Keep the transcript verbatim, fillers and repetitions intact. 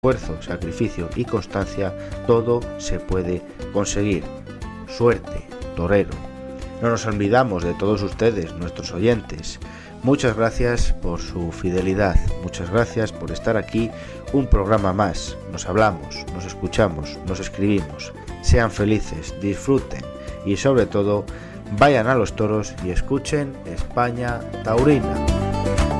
esfuerzo, sacrificio y constancia, todo se puede conseguir. Suerte, torero. No nos olvidamos de todos ustedes, nuestros oyentes. Muchas gracias por su fidelidad, muchas gracias por estar aquí un programa más. Nos hablamos, nos escuchamos, nos escribimos. Sean felices, disfruten y sobre todo vayan a los toros y escuchen España Taurina.